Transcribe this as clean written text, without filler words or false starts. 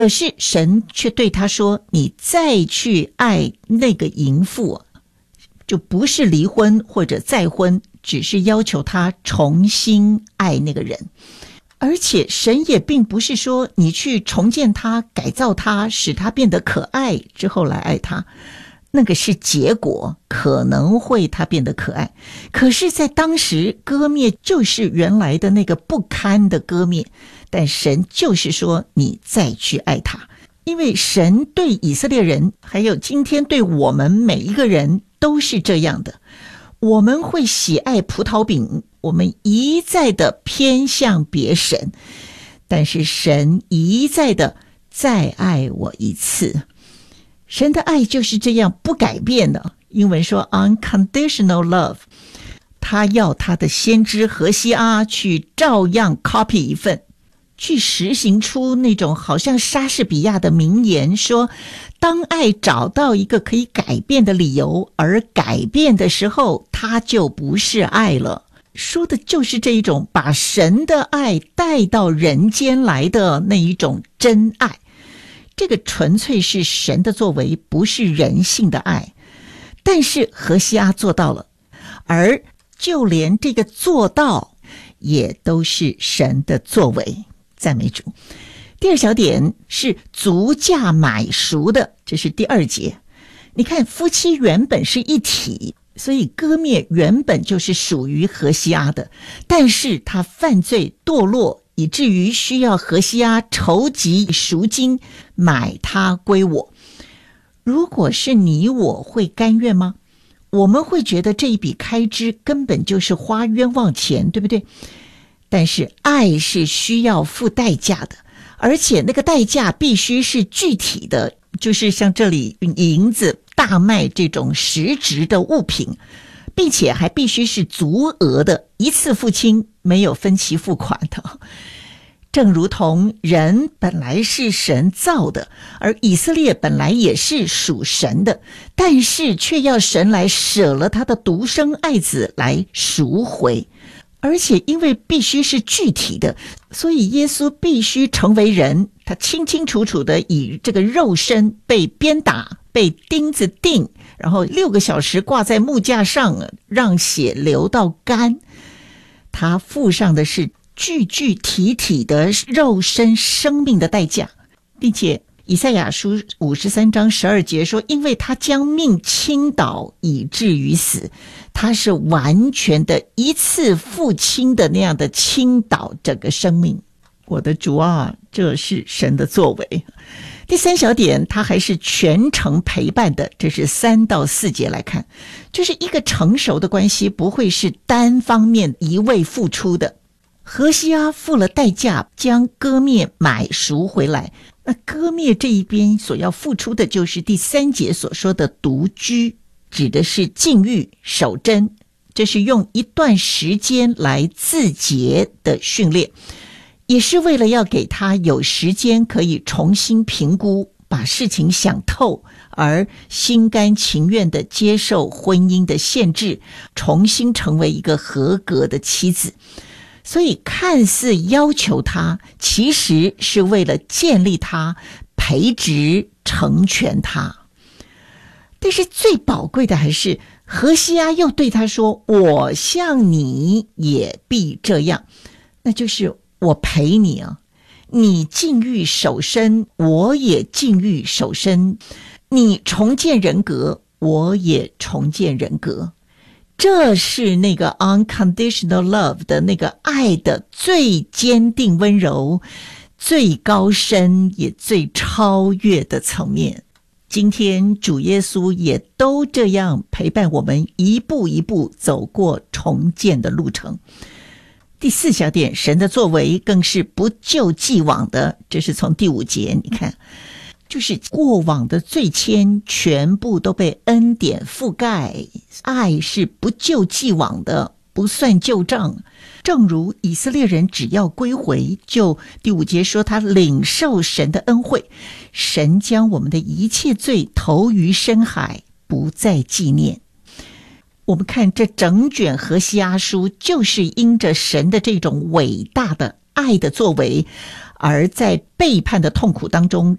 可是神却对他说，你再去爱那个淫妇，就不是离婚或者再婚，只是要求他重新爱那个人。而且神也并不是说你去重建他，改造他，使他变得可爱之后来爱他，那个是结果，可能会他变得可爱。可是在当时，割灭就是原来的那个不堪的割灭，但神就是说你再去爱他。因为神对以色列人还有今天对我们每一个人都是这样的，我们会喜爱葡萄饼，我们一再的偏向别神，但是神一再的再爱我一次。神的爱就是这样不改变的，英文说 unconditional love。 他要他的先知何西阿去照样 copy 一份，去实行出那种好像莎士比亚的名言，说当爱找到一个可以改变的理由，而改变的时候，它就不是爱了。说的就是这一种把神的爱带到人间来的那一种真爱。这个纯粹是神的作为，不是人性的爱。但是何西阿做到了，而就连这个做到也都是神的作为。赞美主。第二小点是足价买赎的，这是第2节。你看，夫妻原本是一体，所以割灭原本就是属于何西阿的，但是他犯罪堕落，以至于需要何西阿筹集赎金买他归我。如果是你我会甘愿吗？我们会觉得这一笔开支根本就是花冤枉钱，对不对？但是爱是需要付代价的，而且那个代价必须是具体的，就是像这里银子、大麦这种实质的物品，并且还必须是足额的，一次付清，没有分期付款的。正如同人本来是神造的，而以色列本来也是属神的，但是却要神来舍了他的独生爱子来赎回。而且因为必须是具体的，所以耶稣必须成为人，他清清楚楚的以这个肉身被鞭打，被钉子钉，然后6个小时挂在木架上，让血流到干。他付上的是具具体体的肉身生命的代价，并且以赛亚书53章12节说，因为他将命倾倒以至于死，他是完全的一次付清的那样的倾倒整个生命。我的主啊，这是神的作为。第3小点，他还是全程陪伴的，这是3到4节来看，就是一个成熟的关系不会是单方面一味付出的。何西阿付了代价，将割灭买赎回来。那割灭这一边所要付出的就是第3节所说的独居，指的是禁欲守贞，这是用一段时间来自洁的训练，也是为了要给他有时间可以重新评估，把事情想透，而心甘情愿地接受婚姻的限制，重新成为一个合格的妻子。所以看似要求他，其实是为了建立他，培植成全他。但是最宝贵的还是何西阿又对他说，我像你也必这样，那就是我陪你啊，你禁欲守身，我也禁欲守身，你重建人格，我也重建人格。这是那个 unconditional love 的那个爱的最坚定温柔，最高深也最超越的层面。今天主耶稣也都这样陪伴我们一步一步走过重建的路程。第4小点，神的作为更是不救既往的，这是从第5节，你看就是过往的罪愆全部都被恩典覆盖，爱是不救既往的，不算旧账。正如以色列人只要归回，就第5节说他领受神的恩惠，神将我们的一切罪投于深海，不再纪念。我们看这整卷何西阿书，就是因着神的这种伟大的爱的作为， 而在背叛的痛苦当中